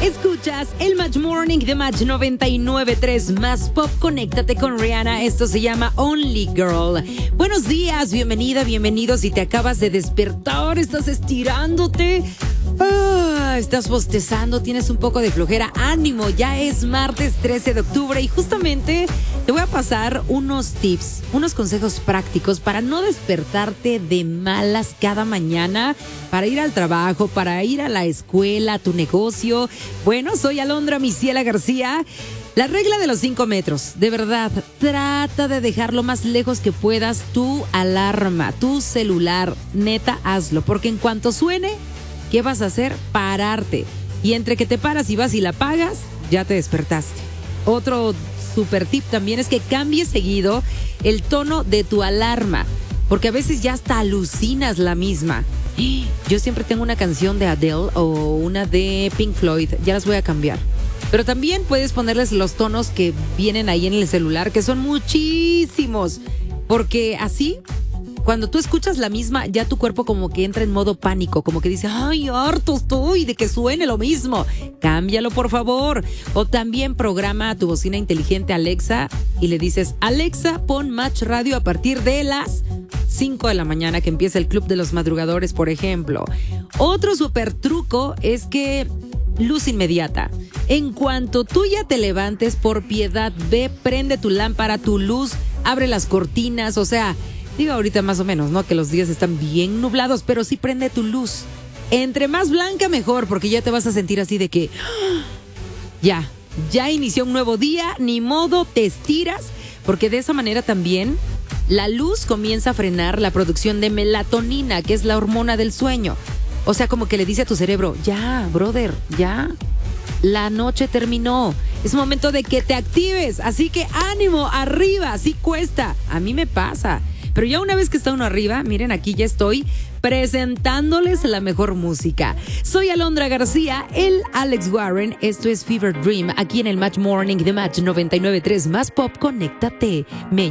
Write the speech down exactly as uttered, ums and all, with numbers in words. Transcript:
Escuchas el Match Morning de Match noventa y nueve punto tres Más Pop. Conéctate con Rihanna. Esto se llama Only Girl. Buenos días, bienvenida, bienvenido. Si te acabas de despertar, estás estirándote, ah, estás bostezando, tienes un poco de flojera, ánimo, ya es martes trece de octubre y justamente te voy a pasar unos tips, unos consejos prácticos para no despertarte de malas cada mañana, para ir al trabajo, para ir a la escuela, a tu negocio. Bueno, soy Alondra Misiela García. La regla de los cinco metros, de verdad, trata de dejar lo más lejos que puedas tu alarma, tu celular, neta, hazlo, porque en cuanto suene, ¿qué vas a hacer? Pararte. Y entre que te paras y vas y la apagas, ya te despertaste. Otro super tip también es que cambies seguido el tono de tu alarma, porque a veces ya hasta alucinas la misma. Yo siempre tengo una canción de Adele o una de Pink Floyd, ya las voy a cambiar. Pero también puedes ponerles los tonos que vienen ahí en el celular, que son muchísimos, porque así, cuando tú escuchas la misma, ya tu cuerpo como que entra en modo pánico, como que dice, ay, harto estoy de que suene lo mismo. Cámbialo, por favor. O también programa a tu bocina inteligente Alexa y le dices, Alexa, pon Match Radio a partir de las cinco de la mañana, que empieza el Club de los Madrugadores, por ejemplo. Otro súper truco es que luz inmediata. En cuanto tú ya te levantes, por piedad, ve, prende tu lámpara, tu luz, abre las cortinas, o sea, digo ahorita más o menos, ¿no? Que los días están bien nublados, pero sí prende tu luz. Entre más blanca, mejor, porque ya te vas a sentir así de que ¡ah! ya, ya inició un nuevo día, ni modo, te estiras, porque de esa manera también la luz comienza a frenar la producción de melatonina, que es la hormona del sueño. O sea, como que le dice a tu cerebro, ya, brother, ya, la noche terminó. Es momento de que te actives. Así que ánimo, arriba, sí cuesta. A mí me pasa. Pero ya una vez que está uno arriba, miren, aquí ya estoy presentándoles la mejor música. Soy Alondra García, el Alex Warren. Esto es Fever Dream, aquí en el Match Morning de Match noventa y nueve punto tres Más Pop. Conéctate. Me